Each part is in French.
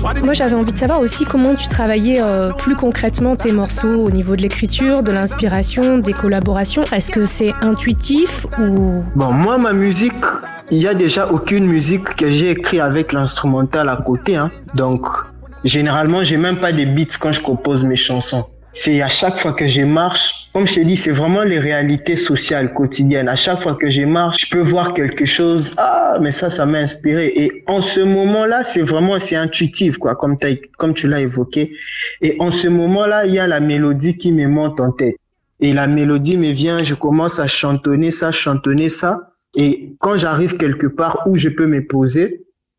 Moi, j'avais envie de savoir aussi comment tu travaillais plus concrètement tes morceaux au niveau de l'écriture, de l'inspiration, des collaborations. Est-ce que c'est intuitif ou... Bon, moi, ma musique, il n'y a déjà aucune musique que j'ai écrite avec l'instrumental à côté. Donc, généralement, j'ai même pas de beats quand je compose mes chansons. C'est à chaque fois que je marche, comme je t'ai dit, c'est vraiment les réalités sociales quotidiennes. À chaque fois que je marche, je peux voir quelque chose. Ah, mais ça m'a inspiré. Et en ce moment-là, c'est intuitif, quoi, comme tu l'as évoqué. Et en ce moment-là, il y a la mélodie qui me monte en tête. Et la mélodie me vient, je commence à chantonner ça. Et quand j'arrive quelque part où je peux me poser,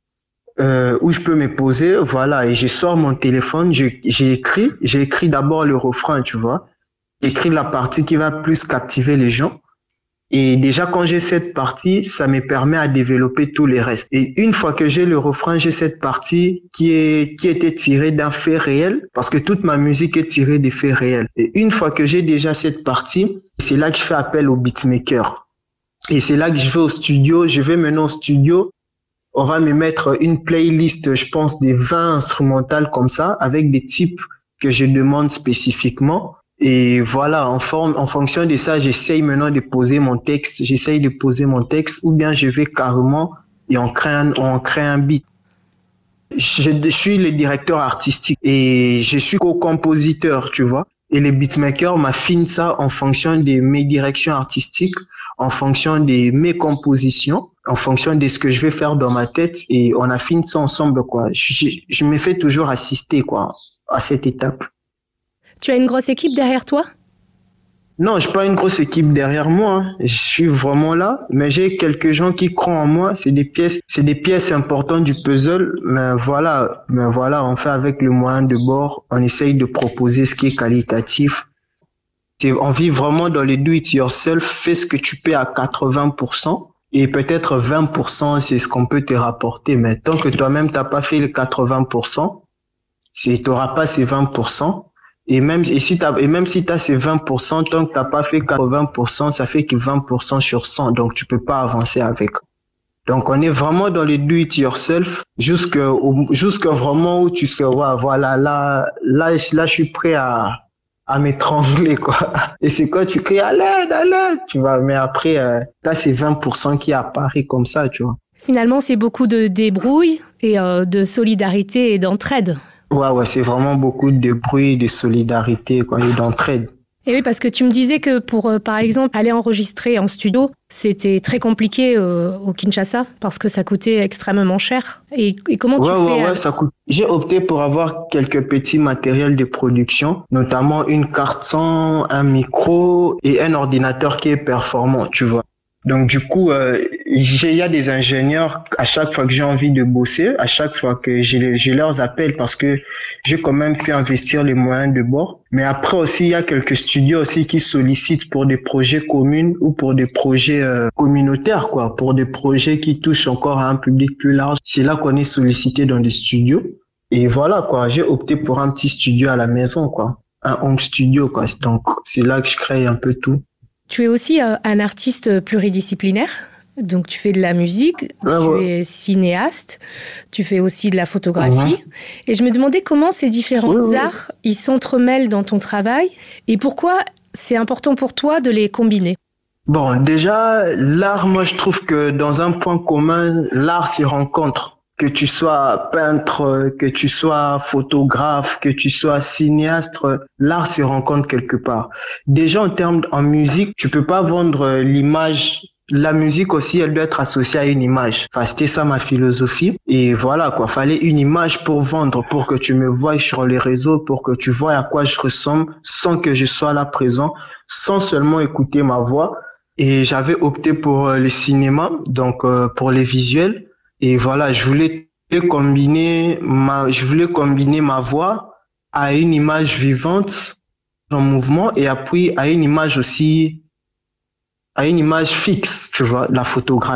voilà, et je sors mon téléphone, j'ai écrit d'abord le refrain, tu vois. J'ai écrit la partie qui va plus captiver les gens. Et déjà, quand j'ai cette partie, ça me permet à développer tous les restes. Et une fois que j'ai le refrain, j'ai cette partie qui était tirée d'un fait réel, parce que toute ma musique est tirée des faits réels. Et une fois que j'ai déjà cette partie, c'est là que je fais appel au beatmaker. Et c'est là que je vais maintenant au studio. On va me mettre une playlist, je pense, des 20 instrumentales comme ça, avec des types que je demande spécifiquement. Et voilà, en fonction de ça, j'essaye maintenant de poser mon texte. Ou bien je vais carrément et on crée un beat. Je suis le directeur artistique et je suis co-compositeur, tu vois. Et les beatmakers m'affinent ça en fonction de mes directions artistiques, en fonction de mes compositions, en fonction de ce que je vais faire dans ma tête, et on affine ça ensemble, quoi. Je me fais toujours assister, quoi, à cette étape. Tu as une grosse équipe derrière toi ? Non, j'ai pas une grosse équipe derrière moi. Je suis vraiment là, mais j'ai quelques gens qui croient en moi. C'est des pièces importantes du puzzle. Mais voilà, on fait avec le moyen de bord. On essaye de proposer ce qui est qualitatif. On vit vraiment dans le do-it-yourself. Fais ce que tu peux à 80%. Et peut-être 20%, c'est ce qu'on peut te rapporter. Mais tant que toi-même, t'as pas fait les 80%, t'auras pas ces 20%. Et même si t'as ces 20%, tant que t'as pas fait 80%, ça fait que 20% sur 100. Donc, tu peux pas avancer avec. Donc, on est vraiment dans le do it yourself jusque vraiment où tu seras, voilà, là, je suis prêt à m'étrangler, quoi. Et c'est quand tu cries à l'aide, tu vois. Mais après, t'as ces 20% qui apparaissent comme ça, tu vois. Finalement, c'est beaucoup de débrouille et de solidarité et d'entraide. Ouais, c'est vraiment beaucoup de bruit, de solidarité, quoi, et d'entraide. Et oui, parce que tu me disais que pour, par exemple, aller enregistrer en studio, c'était très compliqué au Kinshasa, parce que ça coûtait extrêmement cher. Et comment tu fais Ouais, ça coûte. J'ai opté pour avoir quelques petits matériels de production, notamment une carte son, un micro et un ordinateur qui est performant, tu vois. Donc du coup, il y a des ingénieurs, à chaque fois que j'ai envie de bosser, à chaque fois que je leur appelle, parce que j'ai quand même pu investir les moyens de bord. Mais après aussi, il y a quelques studios aussi qui sollicitent pour des projets communs ou pour des projets communautaires, quoi, pour des projets qui touchent encore à un public plus large. C'est là qu'on est sollicité dans des studios. Et voilà, quoi, j'ai opté pour un petit studio à la maison, quoi, un home studio, quoi. Donc c'est là que je crée un peu tout. Tu es aussi un artiste pluridisciplinaire, donc tu fais de la musique, tu es cinéaste, tu fais aussi de la photographie. Et je me demandais comment ces différents arts, ils s'entremêlent dans ton travail et pourquoi c'est important pour toi de les combiner. Bon, déjà, l'art, moi je trouve que dans un point commun, l'art s'y rencontre. Que tu sois peintre, que tu sois photographe, que tu sois cinéaste, l'art se rencontre quelque part. Déjà en musique, tu peux pas vendre l'image. La musique aussi, elle doit être associée à une image. Enfin, c'était ça ma philosophie. Et voilà, quoi. Fallait une image pour vendre, pour que tu me voies sur les réseaux, pour que tu vois à quoi je ressemble, sans que je sois là présent, sans seulement écouter ma voix. Et j'avais opté pour le cinéma, donc pour les visuels. Et voilà, je voulais combiner ma voix à une image vivante en mouvement, et puis à une image aussi, à une image fixe, tu vois, la photographie.